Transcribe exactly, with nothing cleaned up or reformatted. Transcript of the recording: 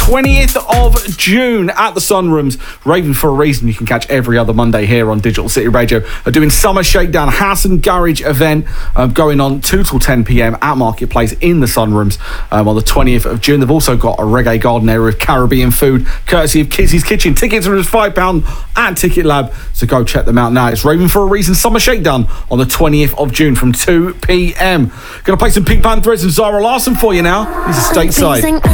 twentieth of June at the Sunrooms. Raving for a Reason, you can catch every other Monday here on Digital City Radio. Are doing Summer Shakedown, House and Garage event um, going on two till ten p.m. at Marketplace in the Sunrooms um, on the twentieth of June. They've also got a reggae garden area with Caribbean food, courtesy of Kizzy's Kitchen. Tickets are just five pounds at Ticket Lab, so go check them out now. It's Raving for a Reason Summer Shakedown on the twentieth of June from two p.m. Going to play some Pink Panthers and Zara Larsson for you now. These are Stateside.